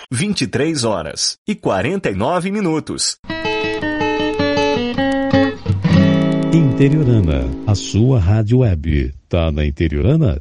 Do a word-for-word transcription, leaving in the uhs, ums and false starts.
vinte e três horas e quarenta e nove minutos. Interiorana, a sua rádio web. Tá na Interiorana?